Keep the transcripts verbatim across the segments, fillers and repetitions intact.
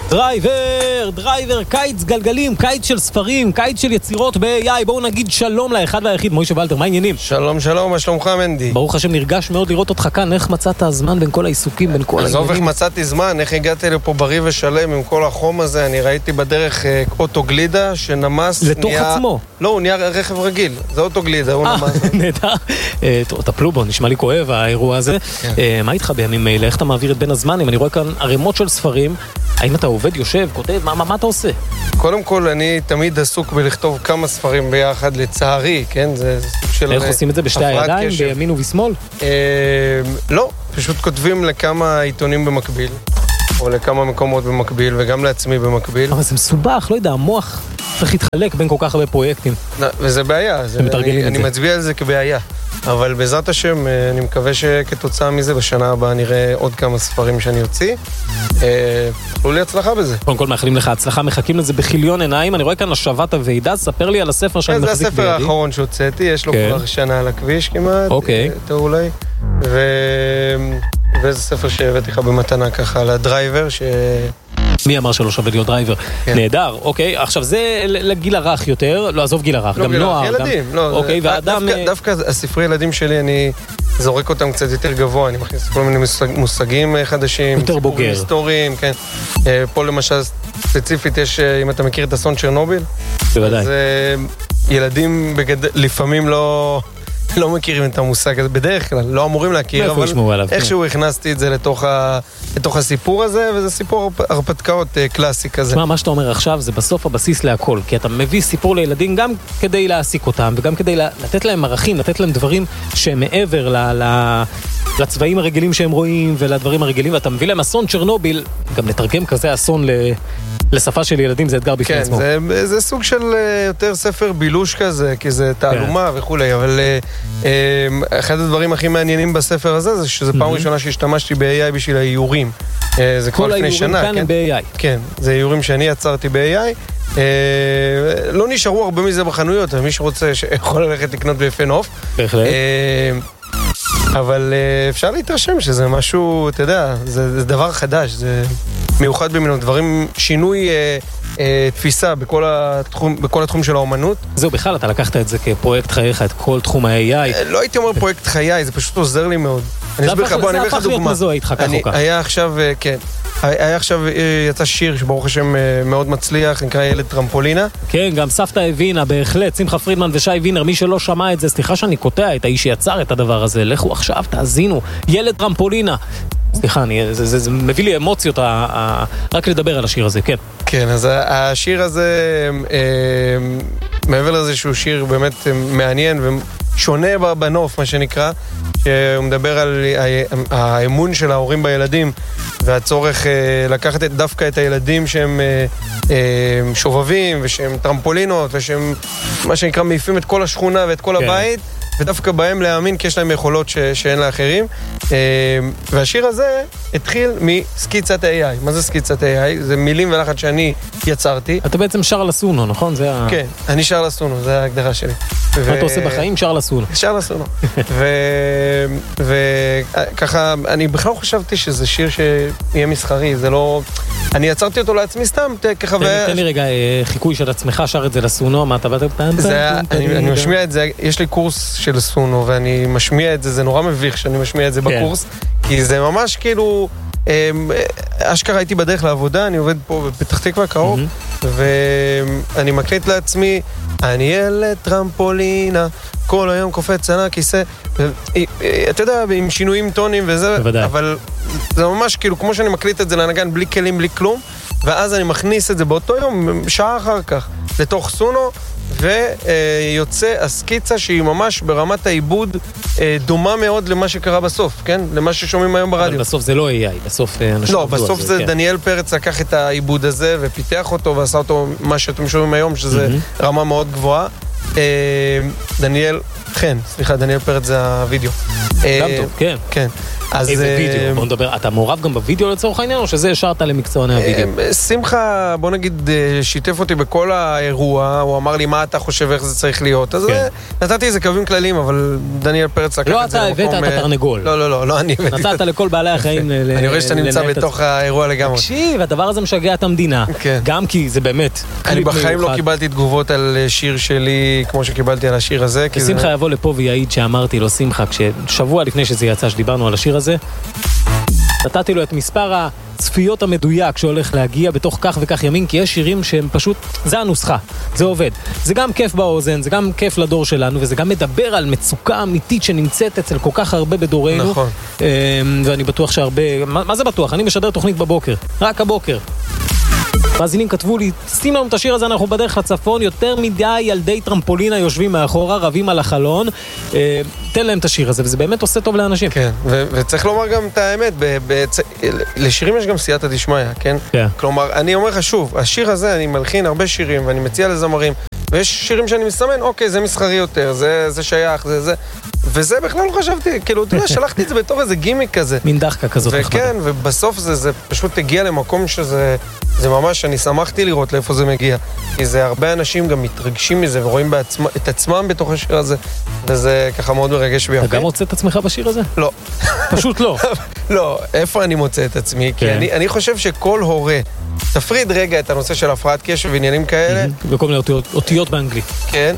דרייבר, דרייבר, קיץ גלגלים, קיץ של ספרים, קיץ של יצירות ב-איי איי. בואו נגיד שלום לאחד והיחיד, מוישה ולטר, מה העניינים? שלום, שלום, מה שלומך מנדי? ברוך השם, נרגש מאוד לראות אותך כאן. איך מצאת הזמן בין כל העיסוקים, בין כל העניינים? עזוב איך מצאתי זמן, איך הגעתי לפה בריא ושלם עם כל החום הזה. אני ראיתי בדרך אה, אוטו גלידה שנמס לתוך נהיה... עצמו? לא, הוא נהיה רכב רגיל, זה אוטו גלידה, הוא נמס. נהדר. טפלו בו, נשמע לי כואב האירוע הזה. מה איתך בימים אלה? איך אתה מעביר את בין הזמנים? אני רואה כאן ערימות של ספרים. האם אתה עובד, יושב, כותב? מה, מה, מה אתה עושה? קודם כל, אני תמיד עסוק בלכתוב כמה ספרים ביחד, לצערי, כן? זה סוג של... איך עושים את זה? בשתי הידיים? בימין ובשמאל? אה, לא, פשוט כותבים לכמה עיתונים במקביל, או לכמה מקומות במקביל, וגם לעצמי במקביל. אבל זה מסובך, לא יודע, המוח צריך להתחלק בין כל כך הרבה פרויקטים. וזה בעיה, זה, אני, אני מצביע על זה כבעיה. אבל בעזרת השם, אני מקווה שכתוצאה מזה בשנה הבאה נראה עוד כמה ספרים שאני יוציא. תוכלו לי הצלחה בזה. קודם כל מאחלים לך הצלחה, מחכים לזה בחיליון עיניים. אני רואה כאן השבת הוועידה, ספר לי על הספר שאני מחזיק בידי. זה הספר האחרון שהוצאתי, יש לו כבר שנה על הכביש כמעט. אוקיי. אולי. וזה ספר שהבאתי לך במתנה ככה על הדרייבר, ש... מי אמר שלא שווה להיות דרייבר? נהדר, אוקיי. עכשיו זה לגיל הרך יותר, לא עזוב גיל הרך, גם נוער. ילדים, לא. אוקיי, ואדם... דווקא הספרי ילדים שלי, אני זורק אותם קצת יותר גבוה, אני מכניס כל מיני מושגים חדשים. יותר בוגר. היסטוריים, כן. פה למשל, ספציפית יש, אם אתה מכיר את אסון צ'רנוביל. בוודאי. אז ילדים לפעמים לא... לא מכירים את המושג הזה, בדרך כלל, לא אמורים להכיר, אבל איכשהו הכנסתי את זה לתוך, ה... לתוך הסיפור הזה, וזה סיפור הרפתקאות קלאסי כזה. שמה, מה שאתה אומר עכשיו זה בסוף הבסיס להכל, כי אתה מביא סיפור לילדים גם כדי להעסיק אותם, וגם כדי לתת להם ערכים, לתת להם דברים שהם מעבר ל... ל... לצבעים הרגילים שהם רואים ולדברים הרגילים, ואתה מביא להם אסון צ'רנוביל, גם לתרגם כזה אסון ל... לשפה של ילדים זה אתגר בפני עצמו. כן, זה, זה סוג של יותר ספר בילוש כזה, כי זה תעלומה כן. וכולי, אבל אחד הדברים הכי מעניינים בספר הזה, זה שזה פעם ראשונה שהשתמשתי ב-איי איי בשביל האיורים. זה כבר לפני שנה. כל האיורים כאן הם ב-איי איי. כן, זה איורים שאני יצרתי ב-איי איי. לא נשארו הרבה מזה בחנויות, מי שרוצה שיכול ללכת לקנות ביפה נוף. בהחלט. אבל אפשר להתרשם שזה משהו, אתה יודע, זה, זה דבר חדש, זה מיוחד במינו, דברים, שינוי אה, אה, תפיסה בכל התחום, בכל התחום של האומנות. זהו, בכלל, אתה לקחת את זה כפרויקט חייך, את כל תחום ה-איי איי. אה, לא הייתי אומר פרויקט חיי, זה פשוט עוזר לי מאוד. זה הפך להיות מזוהה איתך כך או כך. היה עכשיו, כן, היה עכשיו, יצא שיר שברוך השם מאוד מצליח, נקרא ילד טרמפולינה. כן, גם סבתא הבינה, בהחלט, שמחה פרידמן ושי וינר, מי שלא שמע את זה, סליחה שאני קוטע את האיש שיצר את הדבר הזה, לכו עכשיו, תאזינו, ילד טרמפולינה. סליחה, אני, זה, זה, זה מביא לי אמוציות, ה, ה, רק לדבר על השיר הזה, כן. כן, אז השיר הזה, אה, מעבר לזה שהוא שיר באמת מעניין ושונה בנוף, מה שנקרא, שהוא מדבר על האמון של ההורים בילדים, והצורך לקחת דווקא את הילדים שהם שובבים, ושהם טרמפולינות, ושהם, מה שנקרא, מעיפים את כל השכונה ואת כל הבית, ודווקא בהם להאמין כי יש להם יכולות ש- שאין לאחרים. והשיר הזה התחיל מסקיצת ה-איי איי. מה זה סקיצת ה-איי איי? זה מילים ולחץ שאני יצרתי. אתה בעצם שרל אסונו, נכון? זה ה... כן, אני שרל אסונו, זה ההגדרה שלי. מה ו... אתה עושה בחיים? שרל אסונו. שרל אסונו. וככה, ו... אני בכלל חשבתי שזה שיר שיהיה מסחרי, זה לא... אני יצרתי אותו לעצמי סתם, כחוויה... תן לי רגע חיקוי של עצמך, שר את זה לסונו, מה אתה באת פעם? אני משמיע את זה, יש לי קורס של סונו, ואני משמיע את זה, זה נורא מביך שאני משמיע את זה בקורס, כי זה ממש כאילו, אשכרה הייתי בדרך לעבודה, אני עובד פה בפתח תקווה קרוב, ואני מקליט לעצמי, אני ילד טרמפולינה, כל היום קופץ על הכיסא, אתה יודע, עם שינויים טונים וזה, אבל זה ממש כאילו, כמו שאני מקליט את זה לנגן בלי כלים, בלי כלום, ואז אני מכניס את זה באותו יום, שעה אחר כך, לתוך סונו, ויוצא הסקיצה שהיא ממש ברמת העיבוד דומה מאוד למה שקרה בסוף, כן? למה ששומעים היום ברדיו. אבל בסוף זה לא איי איי, בסוף אנשים... לא, בסוף זה דניאל פרץ לקח את העיבוד הזה ופיתח אותו ועשה אותו מה שאתם שומעים היום, שזה רמה מאוד גבוהה. דניאל, כן, סליחה, דניאל פרץ זה הווידאו. גם טוב, כן. כן. איזה וידאו? בוא נדבר, אתה מעורב גם בווידאו לצורך העניין, או שזה השארת למקצועני הווידאו? שמחה, בוא נגיד, שיתף אותי בכל האירוע, הוא אמר לי מה אתה חושב איך זה צריך להיות, אז נתתי איזה קווים כלליים, אבל דניאל פרץ לקח את זה למקום... לא, אתה הבאת את התרנגול. לא, לא, לא, לא אני הבאתי. נתת לכל בעלי החיים לנהל את זה. אני רואה שאתה נמצא בתוך האירוע לגמרי. תקשיב, הדבר הזה משגע את המדינה. גם כי זה באמת... אני בחיים לא קיבלתי תגובות על שיר שלי כמו שקיבלתי על השיר הזה. שמחה יבוא לפה ויעיד שאמרתי לו, שמחה, כששבוע לפני שזה יצא שדיברנו על השיר הזה, נתתי לו את מספר הצפיות המדויק שהולך להגיע בתוך כך וכך ימים, כי יש שירים שהם פשוט, זה הנוסחה, זה עובד. זה גם כיף באוזן, זה גם כיף לדור שלנו, וזה גם מדבר על מצוקה אמיתית שנמצאת אצל כל כך הרבה בדורנו. נכון. ואני בטוח שהרבה, מה, מה זה בטוח? אני משדר תוכנית בבוקר, רק הבוקר. מאזינים כתבו לי, שים לנו את השיר הזה, אנחנו בדרך לצפון, יותר מדי ילדי טרמפולינה יושבים מאחורה, רבים על החלון, אה, תן להם את השיר הזה, וזה באמת עושה טוב לאנשים. כן, ו- וצריך לומר גם את האמת, ב- ב- לשירים יש גם סייעתא דשמיא, כן? כן. כלומר, אני אומר לך שוב, השיר הזה, אני מלחין הרבה שירים, ואני מציע לזמרים, ויש שירים שאני מסמן, אוקיי, זה מסחרי יותר, זה, זה שייך, זה זה, וזה בכלל לא חשבתי, כאילו, אתה יודע, שלחתי את זה בתור איזה גימיק כזה. מין דחקה כזאת. וכן, ובסוף זה, זה פשוט הגיע למקום שזה, זה ממש, אני שמחתי לראות לאיפה זה מגיע. כי זה הרבה אנשים גם מתרגשים מזה ורואים בעצמם, את עצמם בתוך השיר הזה, וזה ככה מאוד מרגש ויפה. אתה גם מוצא את עצמך בשיר הזה? לא. פשוט לא. לא, איפה אני מוצא את עצמי? כי אני, אני חושב שכל הורה, תפריד רגע את הנושא של הפרעת קשב ועניינים כאלה. וכל מיני אותיות, אותיות באנגלית. כן.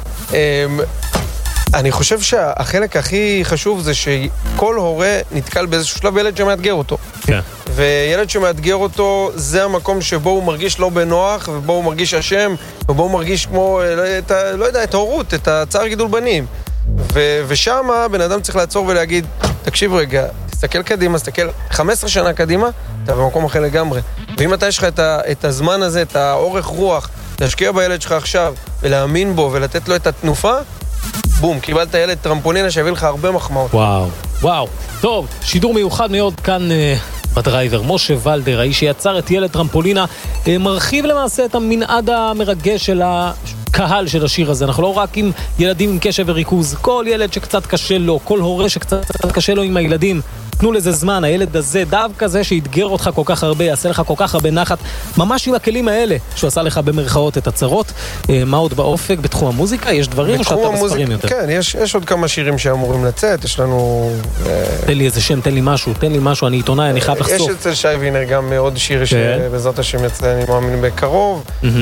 אני חושב שהחלק הכי חשוב זה שכל הורה נתקל באיזשהו שלב ילד שמאתגר אותו. כן. וילד שמאתגר אותו, זה המקום שבו הוא מרגיש לא בנוח, ובו הוא מרגיש אשם, ובו הוא מרגיש כמו, את ה, לא יודע, את ההורות, את הצער גידול בנים. ו, ושם בן אדם צריך לעצור ולהגיד, תקשיב רגע, תסתכל קדימה, תסתכל חמש עשרה שנה קדימה, אתה במקום אחר לגמרי. ואם אתה יש לך את, ה, את הזמן הזה, את האורך רוח, להשקיע בילד שלך עכשיו, ולהאמין בו, ולתת לו את התנופה, בום, קיבלת ילד טרמפולינה שיביא לך הרבה מחמאות. וואו, וואו. טוב, שידור מיוחד מאוד כאן אה, בדרייבר. משה ולדר, האיש שיצר את ילד טרמפולינה, אה, מרחיב למעשה את המנעד המרגש של הקהל של השיר הזה. אנחנו לא רק עם ילדים עם קשב וריכוז, כל ילד שקצת קשה לו, כל הורה שקצת קשה לו עם הילדים, תנו לזה זמן, הילד הזה, דווקא זה שיתגר אותך כל כך הרבה, יעשה לך כל כך הרבה נחת, ממש עם הכלים האלה, שהוא עשה לך במרכאות את הצרות. מה עוד באופק בתחום המוזיקה? יש דברים או שאתה בספרים יותר? כן, יש, יש עוד כמה שירים שאמורים לצאת, יש לנו... תן לי איזה שם, תן לי משהו, תן לי משהו, אני עיתונאי, אני חייב לחשוף. יש אצל שי וינר גם עוד שיר שבעזרת השם יצא, אני מאמין בקרוב.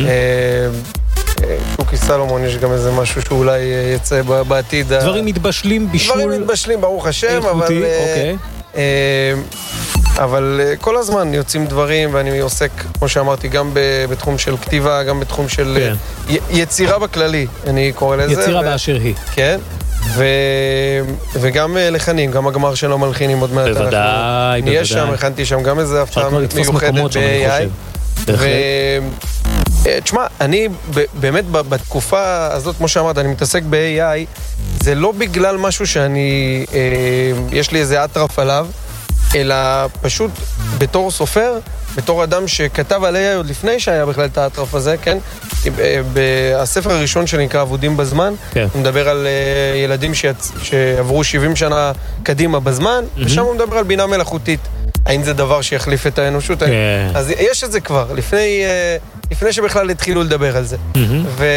שוקי סלומון, יש גם איזה משהו שאולי יצא בעתיד. דברים מתבשלים בישול... דברים מתבשלים, ברוך השם, אבל... אוקיי. אבל כל הזמן יוצאים דברים, ואני עוסק, כמו שאמרתי, גם בתחום של כתיבה, גם בתחום של יצירה בכללי, אני קורא לזה. יצירה באשר היא. כן, וגם לחנים, גם הגמר שלו מלחינים עוד מעט. בוודאי, בוודאי. נהיה שם, הכנתי שם גם איזה הפתעה מיוחדת ב-איי איי. תשמע, אני באמת בתקופה הזאת, כמו שאמרת, אני מתעסק ב-איי איי, זה לא בגלל משהו שאני, יש לי איזה אטרף עליו, אלא פשוט בתור סופר, בתור אדם שכתב על איי איי עוד לפני שהיה בכלל את האטרף הזה, כן? בספר הראשון שנקרא עבודים בזמן, כן. הוא מדבר על ילדים שיצ... שעברו שבעים שנה קדימה בזמן, mm-hmm. ושם הוא מדבר על בינה מלאכותית. האם זה דבר שיחליף את האנושות? Yeah. אז יש את זה כבר, לפני, לפני שבכלל התחילו לדבר על זה. Mm-hmm. ו...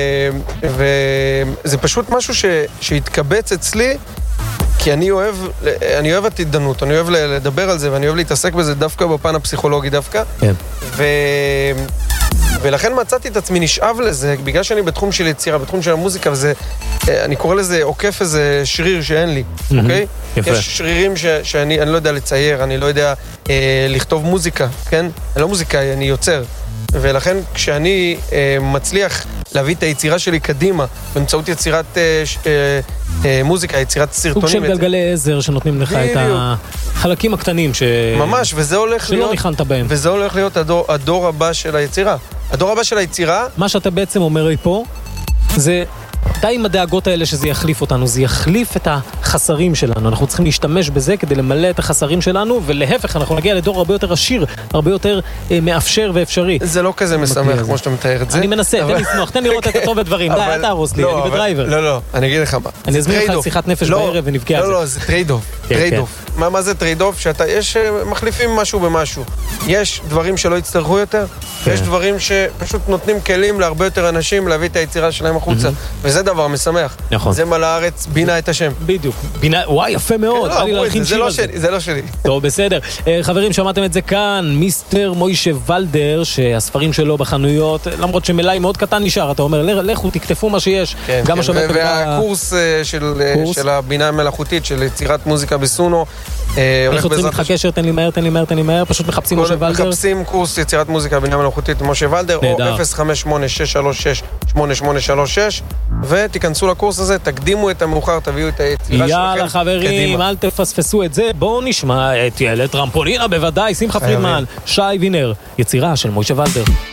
וזה פשוט משהו ש... שהתקבץ אצלי, כי אני אוהב, אני אוהב התדענות, אני אוהב לדבר על זה, ואני אוהב להתעסק בזה דווקא בפן הפסיכולוגי דווקא. Yeah. ו... ולכן מצאתי את עצמי נשאב לזה, בגלל שאני בתחום של יצירה, בתחום של המוזיקה, וזה, אני קורא לזה עוקף איזה שריר שאין לי, mm-hmm. אוקיי? יפה. יש שרירים ש, שאני אני לא יודע לצייר, אני לא יודע אה, לכתוב מוזיקה, כן? אני לא מוזיקאי, אני יוצר. ולכן כשאני אה, מצליח להביא את היצירה שלי קדימה, באמצעות יצירת אה, ש, אה, אה, מוזיקה, יצירת סרטונים. סוג של גלגלי עזר שנותנים לך את החלקים הקטנים ש... ממש, וזה הולך שלא להיות... ניחנת בהם. וזה הולך להיות הדור, הדור הבא של היצירה. הדור הבא של היצירה... מה שאתה בעצם אומר לי פה, זה די עם הדאגות האלה שזה יחליף אותנו, זה יחליף את החסרים שלנו. אנחנו צריכים להשתמש בזה כדי למלא את החסרים שלנו, ולהפך, אנחנו נגיע לדור הרבה יותר עשיר, הרבה יותר אה, מאפשר ואפשרי. זה לא כזה משמח כמו שאתה מתאר את זה. אני מנסה, תן לשמוח, תן לראות את הטוב בדברים. די, אל תהרוס לי, אני בדרייבר. לא, לא, אני אגיד לך מה. אני אזמין לך שיחת נפש בערב ונבכה על זה. לא, לא, זה טרייד-אוף, טרייד-אוף. מה, מה זה טרייד אוף? שאתה, יש, מחליפים משהו במשהו. יש דברים שלא יצטרכו יותר, יש דברים שפשוט נותנים כלים להרבה יותר אנשים להביא את היצירה שלהם החוצה, וזה דבר משמח. נכון. זה מלא הארץ בינה את השם. בדיוק. בינה, וואי, יפה מאוד. זה לא שלי, זה לא שלי. טוב, בסדר. חברים, שמעתם את זה כאן, מיסטר מוישה ולדר, שהספרים שלו בחנויות, למרות שמלאי מאוד קטן נשאר, אתה אומר, לכו, תכתפו מה שיש. גם השבת... והקורס של הבינה המלאכותית, של יצירת מוזיקה בסונו, איך יוצרים איתך קשר, תן לי מהר, תן לי מהר, תן לי מהר, פשוט מחפשים משה ולדר. מחפשים קורס יצירת מוזיקה בינה מלאכותית משה ולדר, או אפס חמש שמונה שש שלוש שש שמונה שמונה שלוש שש, ותיכנסו לקורס הזה, תקדימו את המאוחר, תביאו את היצירה שלכם. יאללה חברים, אל תפספסו את זה, בואו נשמע את ילד טרמפולינה בוודאי, שמחה פרידמן, שי וינר, יצירה של משה ולדר.